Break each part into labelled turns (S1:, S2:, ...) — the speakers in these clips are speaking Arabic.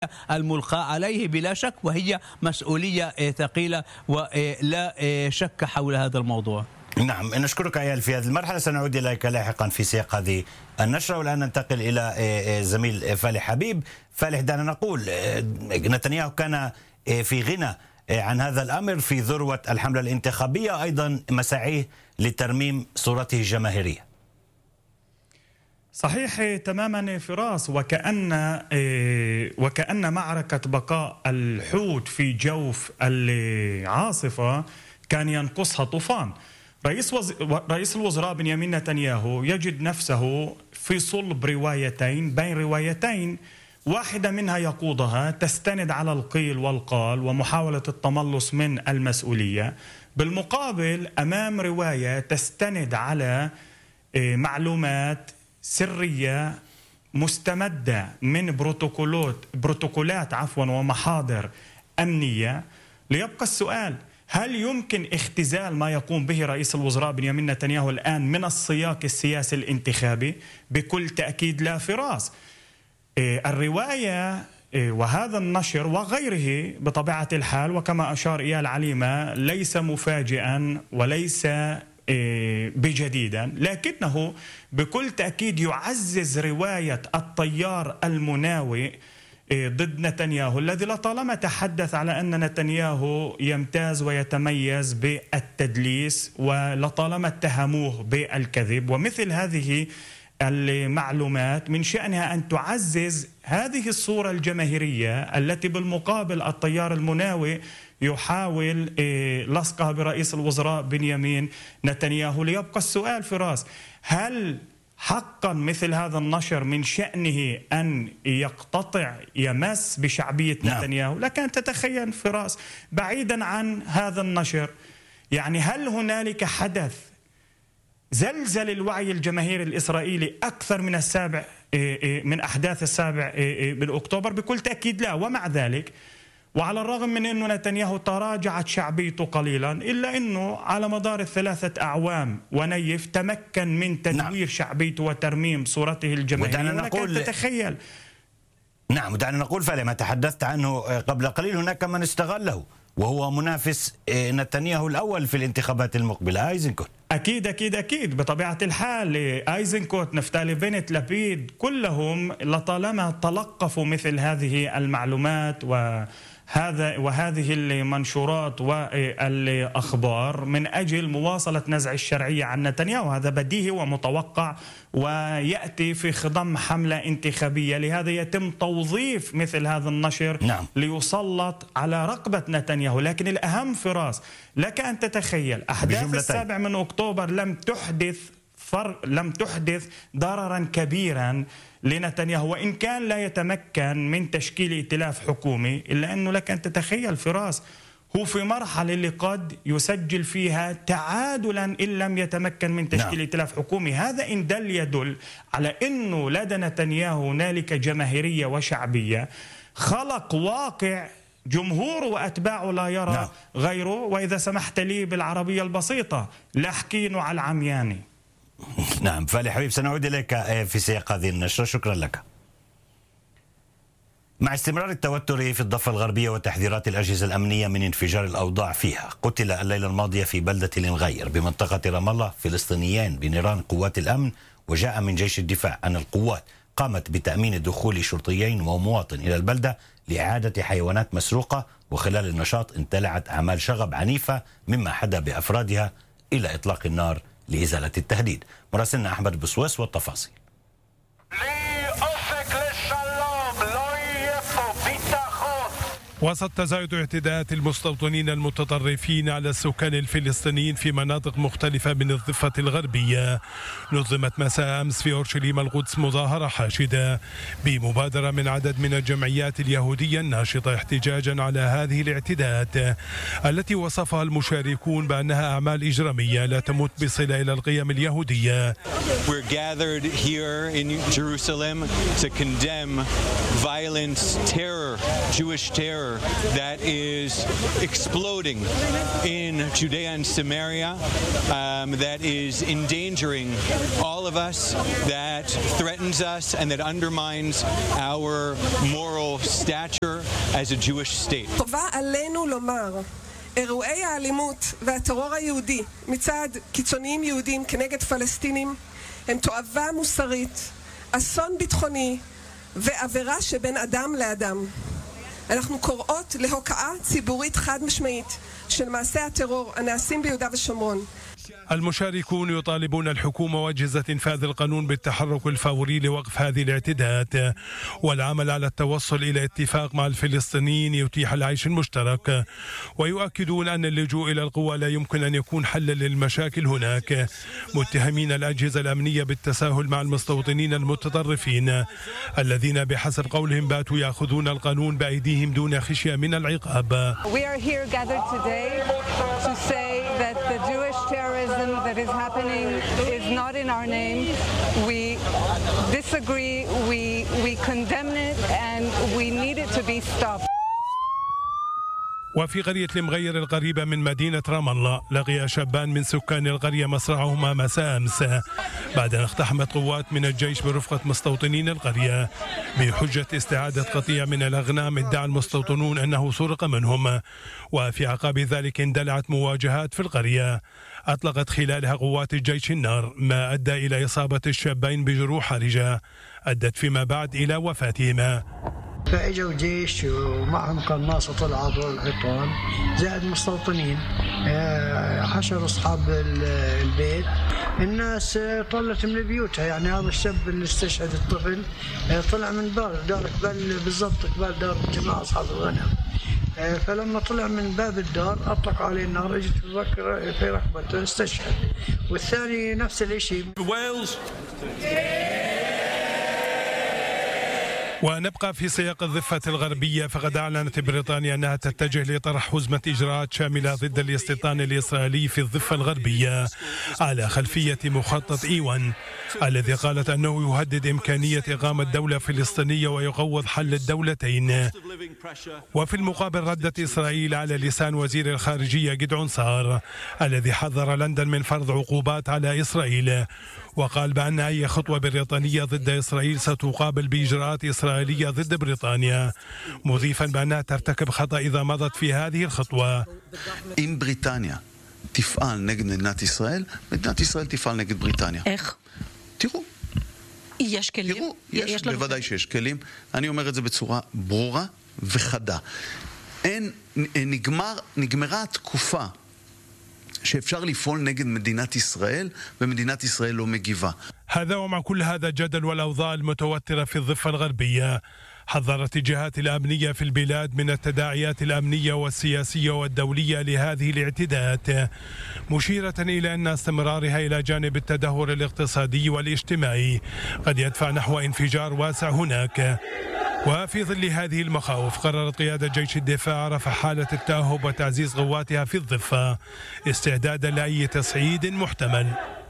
S1: المسؤولية الملقاة عليه بلا شك، وهي مسؤولية ثقيلة ولا شك حول هذا الموضوع.
S2: نعم، نشكرك أيال في هذه المرحلة، سنعود إليك لاحقا في سياق هذه النشرة. والآن ننتقل إلى زميل فالح حبيب. فالح، دعنا نقول نتنياهو كان في غنى عن هذا الأمر في ذروة الحملة الانتخابية، أيضا مساعيه لترميم صورته الجماهيرية.
S3: صحيح تماما فراس، وكأن معركة بقاء الحوت في جوف العاصفة كان ينقصها طوفان. رئيس الوزراء بنيامين نتنياهو يجد نفسه في صلب روايتين، بين روايتين واحدة منها يقودها تستند على القيل والقال ومحاولة التملص من المسؤولية، بالمقابل أمام رواية تستند على معلومات سرية مستمدة من بروتوكولات ومحاضر أمنية. ليبقى السؤال: هل يمكن اختزال ما يقوم به رئيس الوزراء بنيامين نتنياهو الآن من السياق السياسي الانتخابي؟ بكل تأكيد لا فراس. الرواية وهذا النشر وغيره بطبيعة الحال، وكما أشار إيال عليمة، ليس مفاجئا وليس بجديدا، لكنه بكل تأكيد يعزز رواية التيار المناوئ ضد نتنياهو، الذي لطالما تحدث على أن نتنياهو يمتاز ويتميز بالتدليس، ولطالما اتهموه بالكذب. ومثل هذه المعلومات من شأنها أن تعزز هذه الصورة الجماهيرية التي بالمقابل التيار المناوئ يحاول لصقها برئيس الوزراء بنيامين نتنياهو. ليبقى السؤال فراس: هل حقا مثل هذا النشر من شأنه أن يمس بشعبية نتنياهو؟ لك أن تتخيل فراس، بعيدا عن هذا النشر، يعني هل هنالك حدث زلزل الوعي الجماهيري الإسرائيلي أكثر من من أحداث 7 من أكتوبر؟ بكل تأكيد لا. ومع ذلك، وعلى الرغم من أنه نتنياهو تراجعت شعبيته قليلا، إلا أنه على مدار 3 أعوام ونيف تمكن من تدوير شعبيته وترميم صورته الجماهيرية. ولكن تتخيل.
S2: نعم، ودعنا نقول فعلا ما تحدثت عنه قبل قليل، هناك من استغله وهو منافس نتنياهو الأول في الانتخابات المقبلة، آيزنكوت.
S3: أكيد أكيد أكيد بطبيعة الحال، آيزنكوت، نفتالي بنت، لبيد، كلهم لطالما تلقفوا مثل هذه المعلومات وهذه المنشورات والأخبار من أجل مواصلة نزع الشرعية عن نتنياهو. هذا بديهي ومتوقع ويأتي في خضم حملة انتخابية، لهذا يتم توظيف مثل هذا النشر ليسلط على رقبة نتنياهو. لكن الأهم فراس، لك أن تتخيل أحداث 7 من أكتوبر لم تحدث ضررا كبيرا لنتنياهو، وإن كان لا يتمكن من تشكيل ائتلاف حكومي، إلا أنه لك أن تتخيل فراس هو في مرحلة اللي قد يسجل فيها تعادلا إن لم يتمكن من تشكيل ائتلاف حكومي. هذا إن دل يدل على أنه لدى نتنياهو هنالك جماهيرية وشعبية، خلق واقع جمهور وأتباعه لا يرى غيره. وإذا سمحت لي بالعربية البسيطة، لا حكينه على العمياني.
S2: نعم فالح حبيب، سنعود إليك في سياق هذه النشرة، شكرا لك. مع استمرار التوتر في الضفة الغربية وتحذيرات الأجهزة الأمنية من انفجار الأوضاع فيها، قتل الليلة الماضية في بلدة الغير بمنطقة رام الله فلسطينيان بنيران قوات الأمن. وجاء من جيش الدفاع أن القوات قامت بتأمين دخول شرطيين ومواطن إلى البلدة لإعادة حيوانات مسروقة، وخلال النشاط امتلعت أعمال شغب عنيفة مما حدا بأفرادها إلى إطلاق النار لإزالة التهديد. مراسلنا أحمد بسويس والتفاصيل.
S4: وسط تزايد اعتداءات المستوطنين المتطرفين على السكان الفلسطينيين في مناطق مختلفة من الضفة الغربية، نظمت مساء أمس في أورشليم القدس مظاهرة حاشدة بمبادرة من عدد من الجمعيات اليهودية الناشطة احتجاجا على هذه الاعتداءات التي وصفها المشاركون بأنها أعمال إجرامية لا تمت بصلة إلى القيم اليهودية.
S5: We're gathered here in Jerusalem to condemn violence, terror, Jewish terror terror that is exploding in Judea and Samaria, that is endangering all of us, that threatens us, and that undermines our moral stature as a Jewish state.
S6: חובה עלינו לומר, אירועי האלימות והטרור היהודי מצד קיצוניים יהודים כנגד פלסטינים הם תועבה מוסרית, אסון ביטחוני ועבירה שבין אדם לאדם. אנחנו קוראות להוקעה ציבורית חד משמעית של מעשי הטרור הנעשים ביהודה ושומרון.
S4: المشاركون يطالبون الحكومة وأجهزة إنفاذ القانون بالتحرك الفوري لوقف هذه الاعتداءات والعمل على التوصل إلى اتفاق مع الفلسطينيين يتيح العيش المشترك، ويؤكدون أن اللجوء إلى القوى لا يمكن أن يكون حلا للمشاكل هناك، متهمين الأجهزة الأمنية بالتساهل مع المستوطنين المتطرفين الذين بحسب قولهم باتوا يأخذون القانون بأيديهم دون خشية من العقاب.
S7: We are here gathered today to say that the Jewish terrorism that is happening is not in our name. We disagree, we condemn it, and we need it to be stopped.
S4: وفي قرية المغير القريبة من مدينة رام الله لقي شابان من سكان القرية مصرعهما مساء أمس بعد أن اقتحمت قوات من الجيش برفقة مستوطنين القرية بحجة استعادة قطيع من الأغنام ادعى المستوطنون أنه سرق منهم، وفي عقاب ذلك اندلعت مواجهات في القرية أطلقت خلالها قوات الجيش النار ما أدى إلى إصابة الشابين بجروح حرجة أدت فيما بعد إلى وفاتهما.
S8: فاجوا جيش ومعهم قناصة طلعوا عبر الحيطان زائد مستوطنين حشروا أصحاب البيت. الناس طلت من بيوتها، يعني هذا الشاب اللي استشهد الطفل طلع من دار قبل بالضبط قبل دار الجماعة أصحاب الغنم، فلما طلع من باب الدار أطلق عليه النار اجت في ركبته استشهد، والثاني نفس الشيء.
S4: ونبقى في سياق الضفة الغربية، فقد أعلنت بريطانيا أنها تتجه لطرح حزمة إجراءات شاملة ضد الاستيطان الإسرائيلي في الضفة الغربية على خلفية مخطط إيوان الذي قالت أنه يهدد إمكانية إقامة دولة فلسطينية ويقوض حل الدولتين. وفي المقابل ردت إسرائيل على لسان وزير الخارجية جدعون سار الذي حذر لندن من فرض عقوبات على إسرائيل، وقال بأن أي خطوة بريطانية ضد إسرائيل ستقابل بإجراءات إسرائيلية ضد بريطانيا، مضيفا بأنها ترتكب خطأ إذا مضت في هذه الخطوة.
S9: אם בריטניה תפעל נגד מדינת ישראל, מדינת ישראל תפעל נגד בריטניה.
S10: איך?
S9: תראו.
S10: יש כלים?
S9: תראו, יש, בוודאי שיש כלים. אני אומר את זה בצורה ברורה וחדה. נגמרה התקופה שאפשר לפעול נגד מדינת ישראל ומדינת ישראל לא מגיבה.
S4: هذا ومع كل هذا الجدل والأوضاع المتوترة في الضفة الغربية، حذرت الجهات الأمنية في البلاد من التداعيات الأمنية والسياسية والدولية لهذه الاعتداءات، مشيرة إلى أن استمرارها إلى جانب التدهور الاقتصادي والاجتماعي قد يدفع نحو انفجار واسع هناك. وفي ظل هذه المخاوف قررت قيادة جيش الدفاع رفع حالة التأهب وتعزيز قواتها في الضفة استعدادا لأي تصعيد محتمل.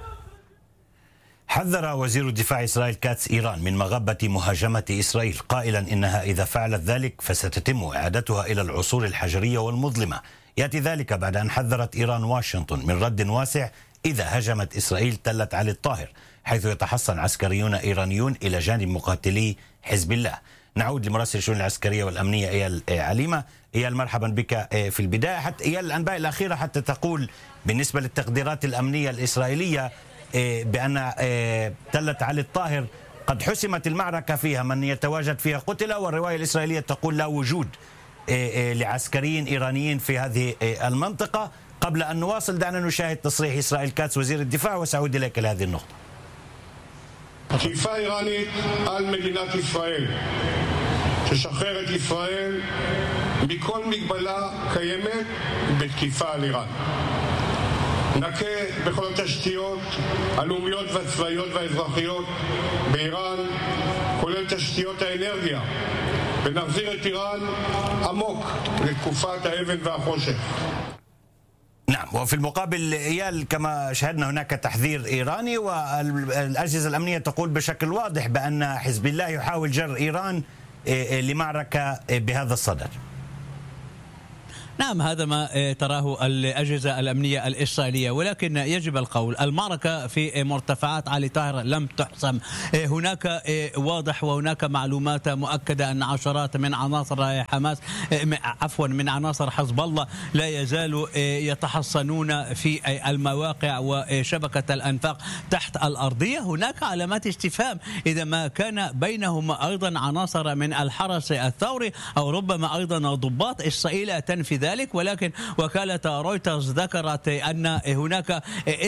S2: حذر وزير الدفاع إسرائيل كاتس إيران من مغبة مهاجمة إسرائيل، قائلا إنها إذا فعلت ذلك فستتم إعادتها إلى العصور الحجرية والمظلمة. يأتي ذلك بعد أن حذرت إيران واشنطن من رد واسع إذا هجمت إسرائيل تلة علي الطاهر، حيث يتحصن عسكريون إيرانيون إلى جانب مقاتلي حزب الله. نعود لمراسل الشؤون العسكرية والأمنية إيال عليمة. إيال مرحبا بك في البداية. حتى إيال الأنباء الأخيرة حتى تقول بالنسبة للتقديرات الأمنية الإسرائيلية بأن تلة علي الطاهر قد حسمت المعركة فيها، من يتواجد فيها قتل، والرواية الإسرائيلية تقول لا وجود لعسكريين إيرانيين في هذه المنطقة. قبل أن نواصل دعنا نشاهد تصريح إسرائيل كاتس وزير الدفاع وسأعود إليك لهذه النقطة.
S11: תקיפה איראנית על מדינת ישראל תשחרר את ישראל מכל מגבלה קיימת בתקיפה על איראן. נקה בכל התשתיות הלאומיות והצבאיות והאזרחיות באיראן, כולל תשתיות האנרגיה, ונחזיר את איראן עמוק לתקופת האבן והחושך.
S2: نعم، وفي المقابل إيال كما شاهدنا هناك تحذير إيراني، والأجهزة الأمنية تقول بشكل واضح بأن حزب الله يحاول جر إيران لمعركة بهذا الصدد.
S1: نعم، هذا ما تراه الأجهزة الأمنية الإسرائيلية، ولكن يجب القول المعركة في مرتفعات علي طاهر لم تحسم. هناك واضح وهناك معلومات مؤكدة أن عشرات من عناصر حماس من عناصر حزب الله لا يزالوا يتحصنون في المواقع وشبكة الأنفاق تحت الأرضية. هناك علامات استفهام إذا ما كان بينهم أيضا عناصر من الحرس الثوري أو ربما أيضا ضباط. إسرائيل تنفي ذلك، ولكن وكالة رويترز ذكرت أن هناك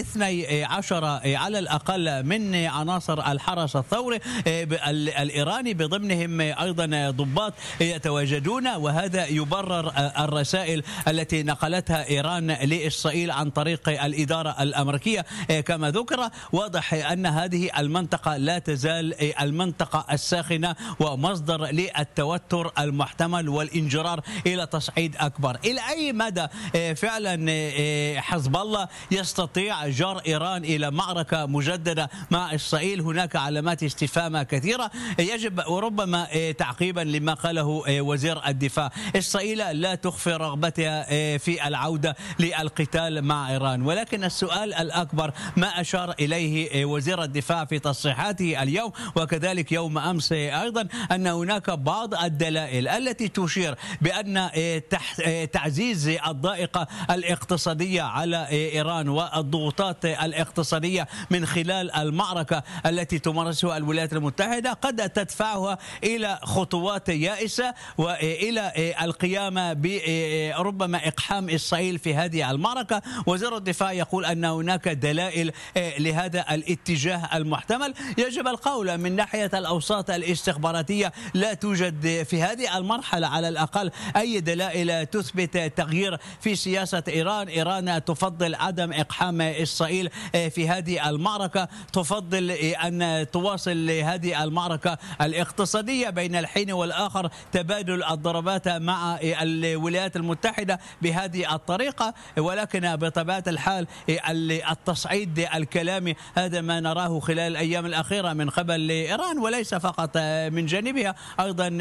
S1: 12 على الأقل من عناصر الحرس الثوري الإيراني بضمنهم أيضا ضباط يتواجدون، وهذا يبرر الرسائل التي نقلتها إيران لإسرائيل عن طريق الإدارة الأمريكية. كما ذكر واضح أن هذه المنطقة لا تزال المنطقة الساخنة ومصدر للتوتر المحتمل والانجرار إلى تصعيد أكبر. إلى أي مدى فعلا حزب الله يستطيع جر إيران إلى معركة مجددة مع إسرائيل؟ هناك علامات استفهام كثيرة. يجب وربما تعقيبا لما قاله وزير الدفاع، إسرائيل لا تخفي رغبتها في العودة للقتال مع إيران، ولكن السؤال الأكبر ما أشار إليه وزير الدفاع في تصريحاته اليوم وكذلك يوم أمس أيضا، أن هناك بعض الدلائل التي تشير بأن تعزيز الضائقة الاقتصادية على إيران والضغوطات الاقتصادية من خلال المعركة التي تمارسها الولايات المتحدة قد تدفعها إلى خطوات يائسة وإلى القيام بربما إقحام إسرائيل في هذه المعركة. وزير الدفاع يقول أن هناك دلائل لهذا الاتجاه المحتمل. يجب القول من ناحية الأوساط الاستخباراتية لا توجد في هذه المرحلة على الأقل أي دلائل تثبت تغيير في سياسة إيران. إيران تفضل عدم إقحام إسرائيل في هذه المعركة، تفضل أن تواصل هذه المعركة الاقتصادية بين الحين والآخر، تبادل الضربات مع الولايات المتحدة بهذه الطريقة. ولكن بطبيعة الحال التصعيد الكلامي هذا ما نراه خلال الأيام الأخيرة من قبل إيران، وليس فقط من جانبها، أيضا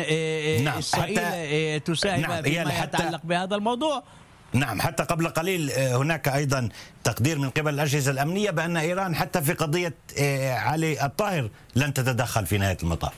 S1: إسرائيل تساهم فيما يتعلق بهذا الموضوع.
S2: نعم، حتى قبل قليل هناك أيضا تقدير من قبل الأجهزة الأمنية بأن إيران حتى في قضية علي الطاهر لن تتدخل في نهاية المطاف.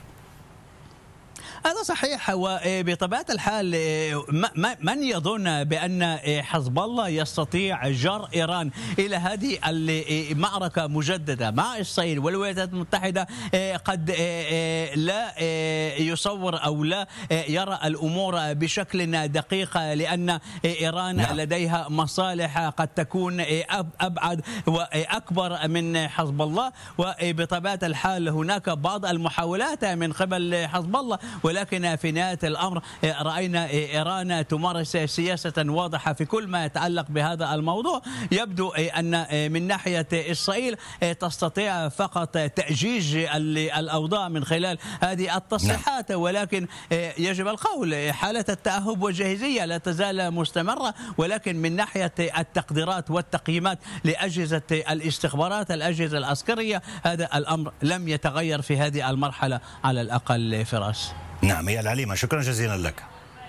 S1: هذا صحيح، وبطبيعة الحال من يظن بأن حزب الله يستطيع جر إيران إلى هذه المعركة مجددة مع إسرائيل والولايات المتحدة قد لا يصور أو لا يرى الأمور بشكل دقيق، لأن إيران لديها مصالح قد تكون أبعد وأكبر من حزب الله. وبطبيعة الحال هناك بعض المحاولات من قبل حزب الله، ولكن في نهاية الأمر رأينا إيران تمارس سياسة واضحة في كل ما يتعلق بهذا الموضوع. يبدو أن من ناحية إسرائيل تستطيع فقط تأجيج الأوضاع من خلال هذه التصريحات، ولكن يجب القول حالة التأهب والجاهزية لا تزال مستمرة. ولكن من ناحية التقديرات والتقييمات لأجهزة الاستخبارات الأجهزة العسكرية هذا الأمر لم يتغير في هذه المرحلة على الأقل. فراس.
S2: نعم يا العليمة، شكرا جزيلا لك.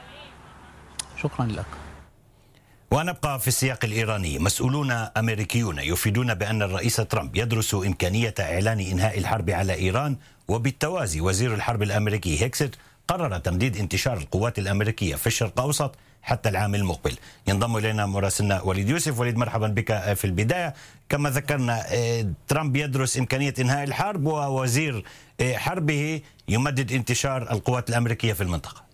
S1: شكرا لك.
S2: ونبقى في السياق الإيراني. مسؤولون أمريكيون يفيدون بأن الرئيس ترامب يدرس إمكانية إعلان إنهاء الحرب على إيران، وبالتوازي وزير الحرب الأمريكي هيكسيت قرر تمديد انتشار القوات الأمريكية في الشرق الأوسط حتى العام المقبل. ينضم إلينا مراسلنا وليد يوسف. وليد، مرحبا بك. في البداية كما ذكرنا ترامب يدرس إمكانية إنهاء الحرب، ووزير حربه يمدد انتشار القوات الأمريكية في المنطقة.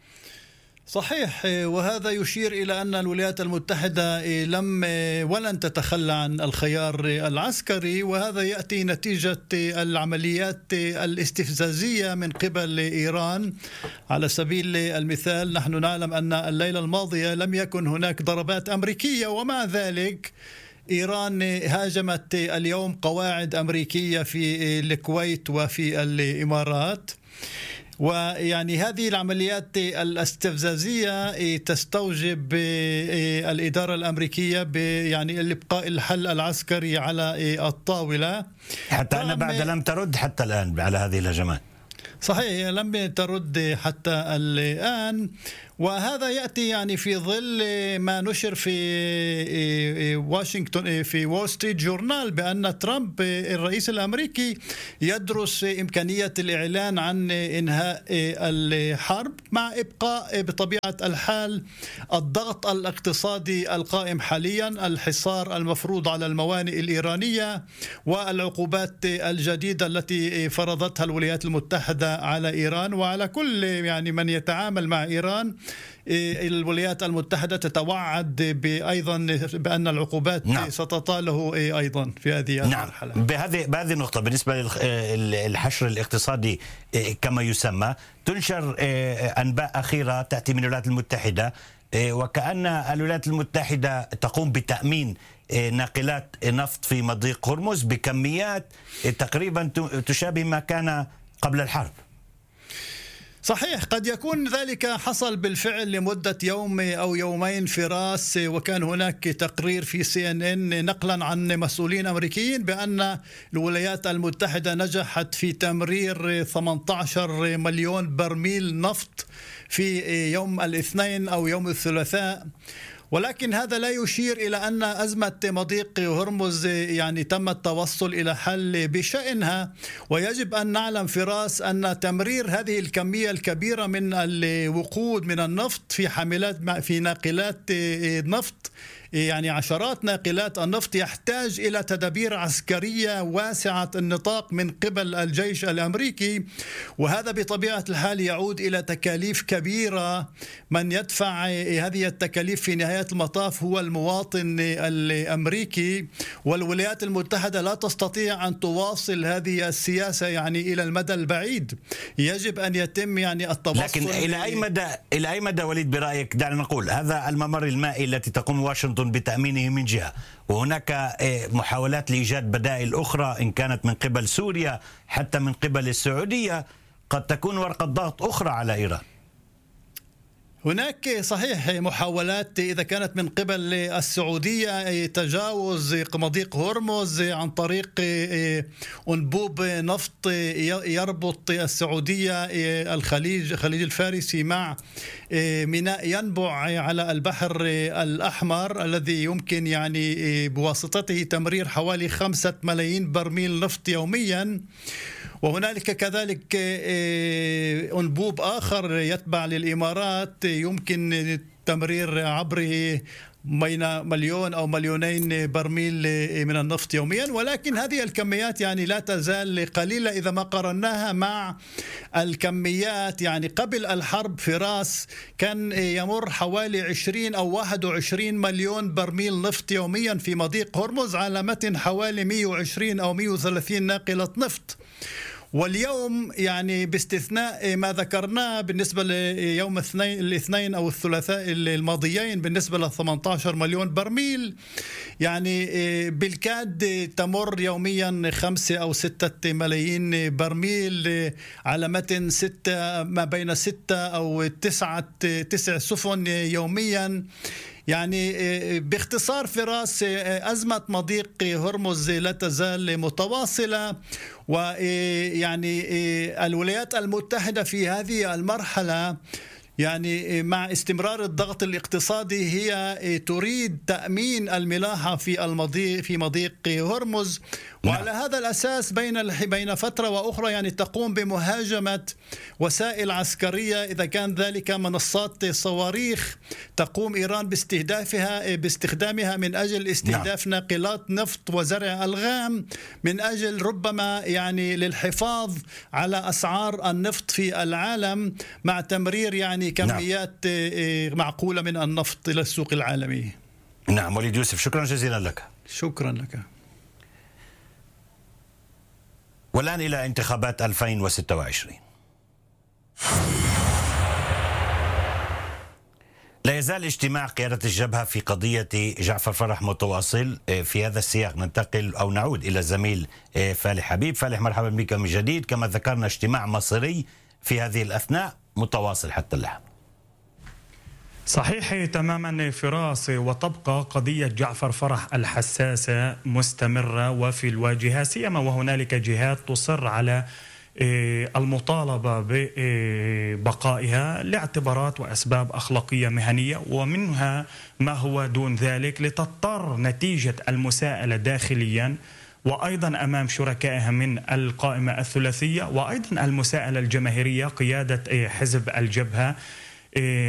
S12: صحيح، وهذا يشير إلى أن الولايات المتحدة لم ولن تتخلى عن الخيار العسكري، وهذا يأتي نتيجة العمليات الاستفزازية من قبل إيران. على سبيل المثال نحن نعلم أن الليلة الماضية لم يكن هناك ضربات أمريكية، ومع ذلك إيران هاجمت اليوم قواعد أمريكية في الكويت وفي الإمارات. ويعني هذه العمليات الاستفزازية تستوجب الإدارة الأمريكية يعني الإبقاء الحل العسكري على الطاولة،
S2: حتى أن بعد لم ترد حتى الآن على هذه الهجمات.
S12: صحيح، لم ترد حتى الآن، وهذا يأتي يعني في ظل ما نشر في واشنطن في وول ستريت جورنال بأن ترامب الرئيس الأمريكي يدرس إمكانية الإعلان عن إنهاء الحرب مع إبقاء بطبيعة الحال الضغط الاقتصادي القائم حاليا، الحصار المفروض على الموانئ الإيرانية والعقوبات الجديدة التي فرضتها الولايات المتحدة على إيران وعلى كل يعني من يتعامل مع إيران. الولايات المتحدة تتوعد أيضا بأن العقوبات ستطاله أيضا في هذه المرحلة.
S2: بهذه النقطة بالنسبة للحشر الاقتصادي كما يسمى، تنشر أنباء أخيرة تأتي من الولايات المتحدة وكأن الولايات المتحدة تقوم بتأمين ناقلات نفط في مضيق هرمز بكميات تقريبا تشابه ما كان قبل الحرب.
S12: صحيح، قد يكون ذلك حصل بالفعل لمدة يوم أو يومين فراس، وكان هناك تقرير في CNN نقلا عن مسؤولين أمريكيين بأن الولايات المتحدة نجحت في تمرير 18 مليون برميل نفط في يوم الاثنين أو يوم الثلاثاء، ولكن هذا لا يشير إلى أن أزمة مضيق هرمز يعني تم التوصل إلى حل بشأنها. ويجب أن نعلم فراس أن تمرير هذه الكمية الكبيرة من الوقود من النفط في حاملات في ناقلات نفط، يعني عشرات ناقلات النفط، يحتاج إلى تدابير عسكرية واسعة النطاق من قبل الجيش الأمريكي، وهذا بطبيعة الحال يعود إلى تكاليف كبيرة. من يدفع هذه التكاليف في نهاية المطاف هو المواطن الأمريكي، والولايات المتحدة لا تستطيع أن تواصل هذه السياسة يعني إلى المدى البعيد. يجب أن يتم يعني التوصل.
S2: لكن إلى أي مدى وليد برأيك، دعنا نقول هذا الممر المائي التي تقوم واشنطن بتأمينه من جهة، وهناك محاولات لإيجاد بدائل أخرى إن كانت من قبل سوريا حتى من قبل السعودية، قد تكون ورقة ضغط أخرى على إيران.
S12: هناك صحيح محاولات إذا كانت من قبل السعودية تجاوز مضيق هرمز عن طريق أنبوب نفط يربط السعودية الخليج الفارسي مع ميناء ينبع على البحر الأحمر الذي يمكن يعني بواسطته تمرير حوالي 5 ملايين برميل نفط يوميا. وهنالك كذلك أنبوب آخر يتبع للإمارات يمكن تمرير عبره بين مليون أو مليونين برميل من النفط يوميا، ولكن هذه الكميات يعني لا تزال قليلة إذا ما قارناها مع الكميات يعني قبل الحرب. فراس كان يمر حوالي 20 أو 21 مليون برميل نفط يوميا في مضيق هرمز على متن حوالي 120 أو 130 ناقلة نفط. واليوم يعني باستثناء ما ذكرناه بالنسبة ليوم الاثنين أو الثلاثاء الماضيين بالنسبة ل 18 مليون برميل، يعني بالكاد تمر يوميا 5 أو 6 ملايين برميل على متن ما بين 6 أو 9 سفن يوميا. يعني باختصار فراس، أزمة مضيق هرمز لا تزال متواصلة، ويعني الولايات المتحدة في هذه المرحلة يعني مع استمرار الضغط الاقتصادي هي تريد تأمين الملاحة في مضيق هرمز، وعلى هذا الأساس بين فترة وأخرى يعني تقوم بمهاجمة وسائل عسكرية إذا كان ذلك منصات صواريخ تقوم إيران باستخدامها من أجل استهداف ناقلات نفط وزرع ألغام، من أجل ربما يعني للحفاظ على أسعار النفط في العالم مع تمرير يعني كميات معقولة من النفط إلى السوق العالمي.
S2: نعم وليد يوسف، شكرا جزيلا لك.
S12: شكرا لك.
S2: والآن إلى انتخابات 2026. لا يزال اجتماع قيادة الجبهة في قضية جعفر فرح متواصل. في هذا السياق ننتقل أو نعود إلى الزميل فالح حبيب. فالح، مرحبا بك من جديد. كما ذكرنا اجتماع مصيري في هذه الأثناء متواصل حتى الآن.
S3: صحيح تماما فراس، وتبقى قضية جعفر فرح الحساسة مستمرة وفي الواجهة، سيما وهنالك جهات تصر على المطالبة ببقائها لاعتبارات وأسباب أخلاقية مهنية، ومنها ما هو دون ذلك لتضطر نتيجة المساءلة داخليا وأيضا أمام شركائها من القائمة الثلاثية، وأيضا المساءلة الجماهيرية قيادة حزب الجبهة